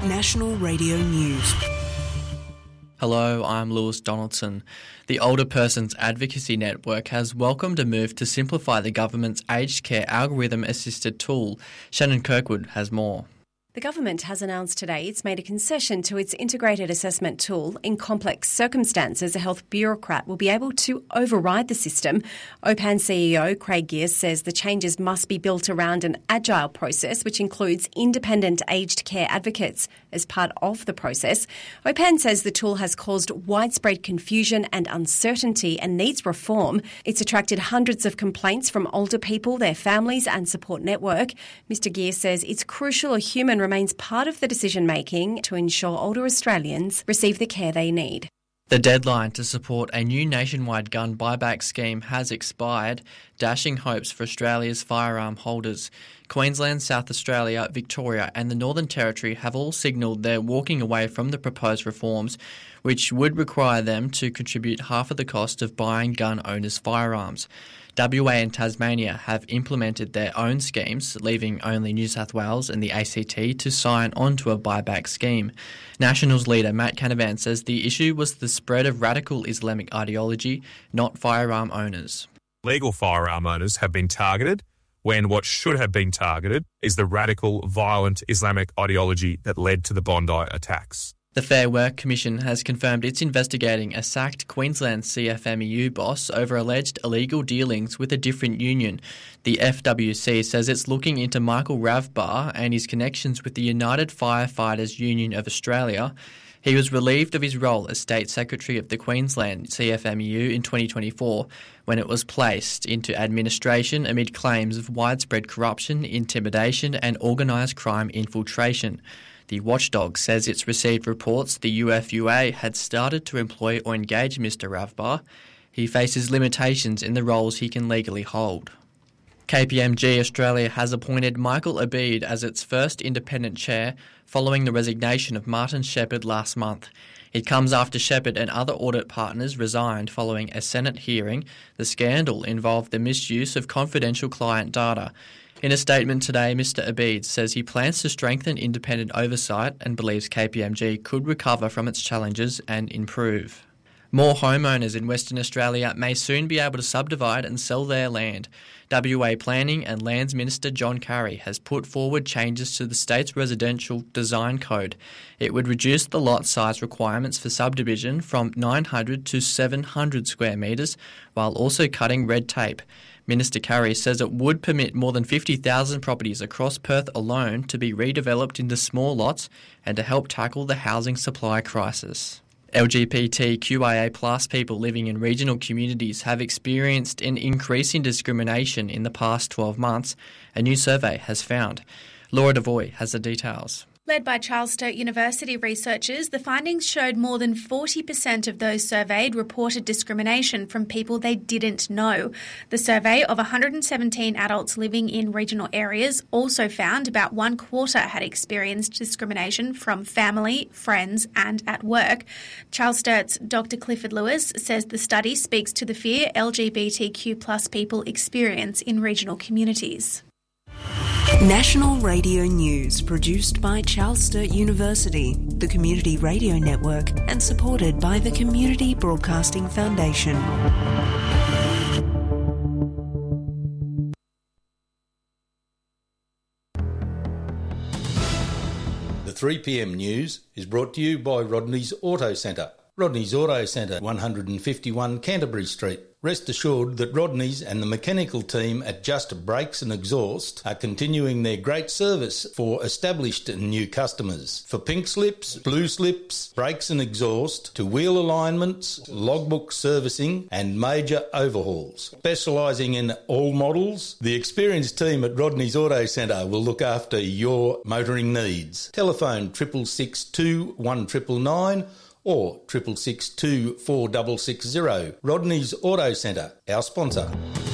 National Radio News. Hello, I'm Lewis Donaldson. The Older Persons Advocacy Network has welcomed a move to simplify the government's aged care algorithm-assisted tool. Shannon Kirkwood has more. The government has announced today it's made a concession to its integrated assessment tool. In complex circumstances, a health bureaucrat will be able to override the system. OPAN CEO Craig Gears says the changes must be built around an agile process, which includes independent aged care advocates as part of the process. OPAN says the tool has caused widespread confusion and uncertainty and needs reform. It's attracted hundreds of complaints from older people, their families and support network. Mr Gears says it's crucial a human remains part of the decision-making to ensure older Australians receive the care they need. The deadline to support a new nationwide gun buyback scheme has expired, dashing hopes for Australia's firearm holders. Queensland, South Australia, Victoria and the Northern Territory have all signalled they're walking away from the proposed reforms, which would require them to contribute half of the cost of buying gun owners' firearms. WA and Tasmania have implemented their own schemes, leaving only New South Wales and the ACT to sign on to a buyback scheme. Nationals leader Matt Canavan says the issue was the spread of radical Islamic ideology, not firearm owners. Legal firearm owners have been targeted when what should have been targeted is the radical, violent Islamic ideology that led to the Bondi attacks. The Fair Work Commission has confirmed it's investigating a sacked Queensland CFMEU boss over alleged illegal dealings with a different union. The FWC says it's looking into Michael Ravbar and his connections with the United Firefighters Union of Australia. He was relieved of his role as State Secretary of the Queensland CFMEU in 2024 when it was placed into administration amid claims of widespread corruption, intimidation and organised crime infiltration. The watchdog says it's received reports the UFUA had started to employ or engage Mr Ravbar. He faces limitations in the roles he can legally hold. KPMG Australia has appointed Michael Abid as its first independent chair following the resignation of Martin Shepherd last month. It comes after Shepherd and other audit partners resigned following a Senate hearing. The scandal involved the misuse of confidential client data. In a statement today, Mr Abid says he plans to strengthen independent oversight and believes KPMG could recover from its challenges and improve. More homeowners in Western Australia may soon be able to subdivide and sell their land. WA Planning and Lands Minister John Curry has put forward changes to the state's residential design code. It would reduce the lot size requirements for subdivision from 900 to 700 square metres, while also cutting red tape. Minister Curry says it would permit more than 50,000 properties across Perth alone to be redeveloped into small lots and to help tackle the housing supply crisis. LGBTQIA+ people living in regional communities have experienced an increase in discrimination in the past 12 months, a new survey has found. Laura Devoy has the details. Led by Charles Sturt University researchers, the findings showed more than 40% of those surveyed reported discrimination from people they didn't know. The survey of 117 adults living in regional areas also found about 1/4 had experienced discrimination from family, friends and at work. Charles Sturt's Dr. Clifford Lewis says the study speaks to the fear LGBTQ+ people experience in regional communities. National Radio News, produced by Charles Sturt University, the Community Radio Network, and supported by the Community Broadcasting Foundation. The 3pm news is brought to you by Rodney's Auto Centre. Rodney's Auto Centre, 151 Canterbury Street. Rest assured that Rodney's and the mechanical team at Just Brakes and Exhaust are continuing their great service for established and new customers. For pink slips, blue slips, brakes and exhaust, to wheel alignments, logbook servicing and major overhauls. Specialising in all models, the experienced team at Rodney's Auto Centre will look after your motoring needs. Telephone 662 1999 or 662 4660. Rodney's Auto Centre, our sponsor.